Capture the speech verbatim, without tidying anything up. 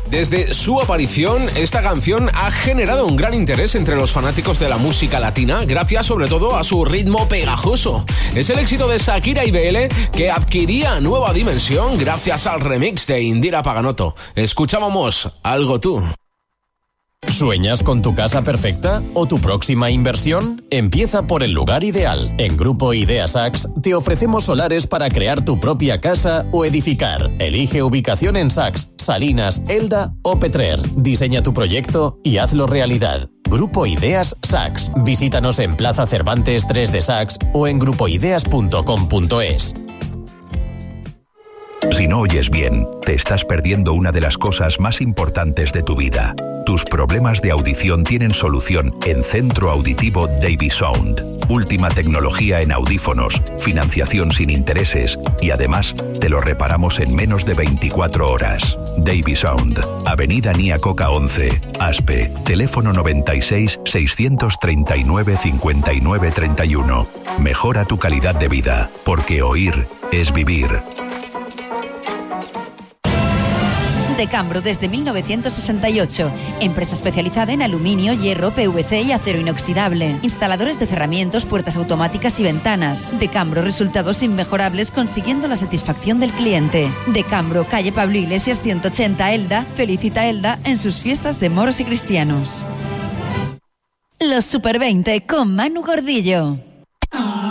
Desde su aparición, esta canción ha generado un gran interés entre los fanáticos de la música latina, gracias sobre todo a su ritmo pegajoso. Es el éxito de Shakira y B L que adquiría nueva dimensión gracias al remix de Indira Paganotto. Escuchábamos Algo Tú. ¿Sueñas con tu casa perfecta o tu próxima inversión? Empieza por el lugar ideal. En Grupo Ideas Sax te ofrecemos solares para crear tu propia casa o edificar. Elige ubicación en Sax, Salinas, Elda o Petrer. Diseña tu proyecto y hazlo realidad. Grupo Ideas Sax. Visítanos en Plaza Cervantes tres de Sax o en grupo ideas punto com punto es. Si no oyes bien, te estás perdiendo una de las cosas más importantes de tu vida. Tus problemas de audición tienen solución en Centro Auditivo Davisound. Última tecnología en audífonos, financiación sin intereses y además te lo reparamos en menos de veinticuatro horas. Davisound, Avenida Nia Coca once, Aspe, teléfono noventa y seis, seiscientos treinta y nueve, cincuenta y nueve, treinta y uno. Mejora tu calidad de vida, porque oír es vivir. Decambro desde mil novecientos sesenta y ocho. Empresa especializada en aluminio, hierro, P V C y acero inoxidable. Instaladores de cerramientos, puertas automáticas y ventanas. Decambro, resultados inmejorables consiguiendo la satisfacción del cliente. Decambro, calle Pablo Iglesias ciento ochenta, Elda. Felicita a Elda en sus fiestas de moros y cristianos. Los Super veinte con Manu Gordillo.